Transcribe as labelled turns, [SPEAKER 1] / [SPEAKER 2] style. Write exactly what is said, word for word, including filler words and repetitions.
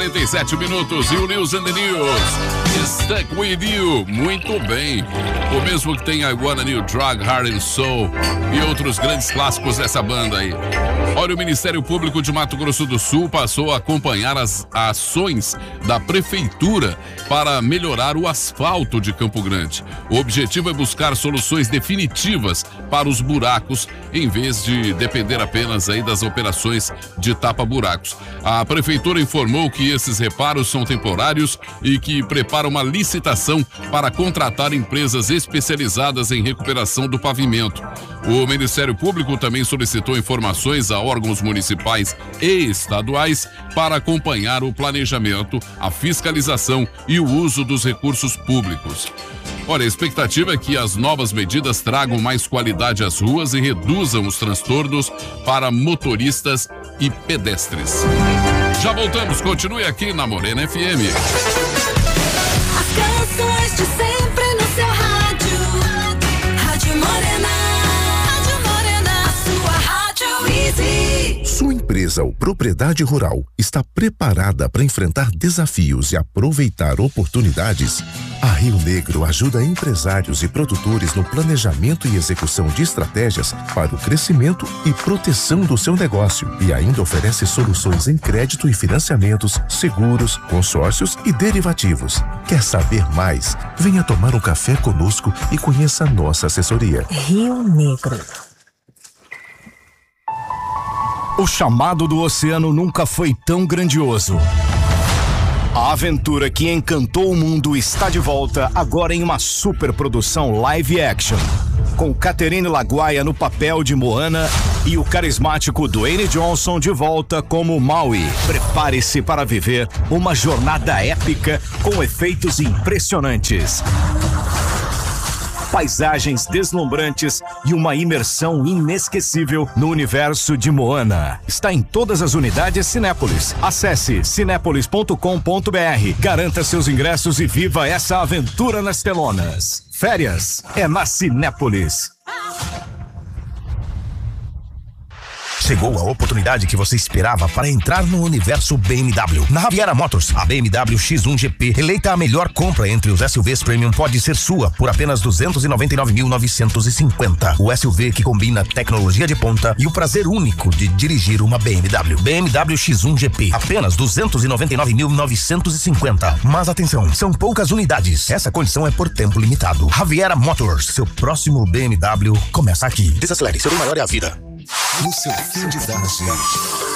[SPEAKER 1] quarenta e sete minutos e o News and the News. Stuck with you. Muito bem. O mesmo que tem I Wanna New Drug, Heart and Soul e outros grandes clássicos dessa banda aí. Olha, o Ministério Público de Mato Grosso do Sul passou a acompanhar as ações da Prefeitura para melhorar o asfalto de Campo Grande. O objetivo é buscar soluções definitivas para os buracos, em vez de depender apenas aí das operações de tapa-buracos. A Prefeitura informou que esses reparos são temporários e que prepara uma licitação para contratar empresas especializadas em recuperação do pavimento. O Ministério Público também solicitou informações a órgãos municipais e estaduais para acompanhar o planejamento, a fiscalização e o uso dos recursos públicos. Olha, a expectativa é que as novas medidas tragam mais qualidade às ruas e reduzam os transtornos para motoristas e pedestres. Já voltamos, continue aqui na Morena F M.
[SPEAKER 2] As canções de sempre no seu rádio. Rádio Morena. Rádio Morena. A sua rádio Easy.
[SPEAKER 3] Sua empresa ou propriedade rural está preparada para enfrentar desafios e aproveitar oportunidades? A Rio Negro ajuda empresários e produtores no planejamento e execução de estratégias para o crescimento e proteção do seu negócio e ainda oferece soluções em crédito e financiamentos, seguros, consórcios e derivativos. Quer saber mais? Venha tomar um café conosco e conheça a nossa assessoria.
[SPEAKER 4] Rio Negro.
[SPEAKER 5] O chamado do oceano nunca foi tão grandioso. A aventura que encantou o mundo está de volta agora em uma superprodução live action. Com Catherine Laguaia no papel de Moana e o carismático Dwayne Johnson de volta como Maui. Prepare-se para viver uma jornada épica com efeitos impressionantes, paisagens deslumbrantes e uma imersão inesquecível no universo de Moana. Está em todas as unidades Cinépolis. Acesse cinépolis ponto com ponto br. Garanta seus ingressos e viva essa aventura nas telonas. Férias é na Cinépolis.
[SPEAKER 6] Chegou a oportunidade que você esperava para entrar no universo B M W. Na Riviera Motors, a B M W X um G P, eleita a melhor compra entre os S U Vs Premium, pode ser sua por apenas duzentos e noventa e nove mil novecentos e cinquenta. O S U V que combina tecnologia de ponta e o prazer único de dirigir uma B M W. B M W X um G P, apenas duzentos e noventa e nove mil novecentos e cinquenta. Mas atenção, são poucas unidades. Essa condição é por tempo limitado. Riviera Motors, seu próximo B M W começa aqui. Desacelere, seu maior é a vida.
[SPEAKER 3] No seu fim de tarde.